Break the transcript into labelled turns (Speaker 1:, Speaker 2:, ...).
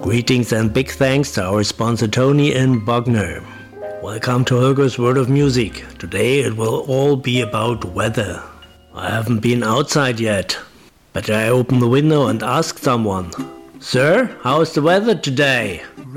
Speaker 1: Greetings and big thanks to our sponsor Tony and Bogner. Welcome to Holger's World of Music. Today it will all be about weather. I haven't been outside yet, but I open the window and ask someone, "Sir, how's the weather today?"